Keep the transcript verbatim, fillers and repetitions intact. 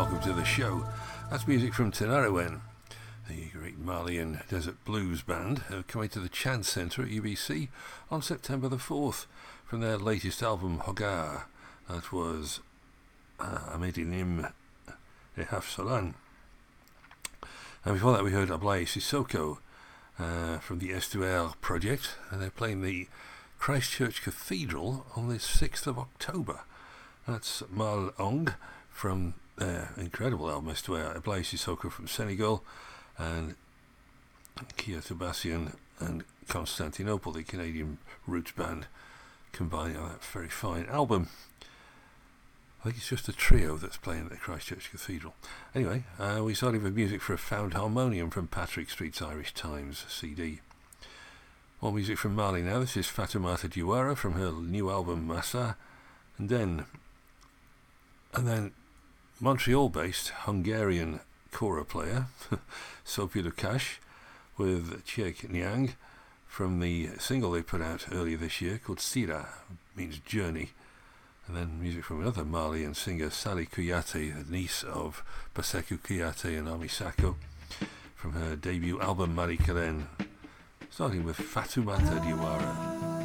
welcome to the show. That's music from Tinariwen, the great Malian desert blues band, uh, coming to the Chance Centre at U B C on September the fourth from their latest album, Hogar. That was uh, Amedinim Ehaf Solan. And before that we heard Ablaye Sissoko uh, from the Estuaire project, and they're playing the Christchurch Cathedral on the sixth of October. That's Mal Ong from their incredible album Estuaire, Ablaye Sissoko from Senegal, and Kia Sebastian and Constantinople, the Canadian roots band, combining on that very fine album. I think it's just a trio that's playing at the Christchurch Cathedral. Anyway, uh, we started with music for a Found Harmonium from Patrick Street's Irish Times C D. More music from Mali now. This is Fatoumata Diawara from her new album Massa, and then and then Montreal-based Hungarian kora player Sophie Lukash with Chiek Nyang from the single they put out earlier this year called Sira, means journey. And then music from another Malian singer, Sally Kouyaté, the niece of Basekou Kouyaté and Ami Sako, from her debut album Marie Karen, starting with Fatoumata Diawara.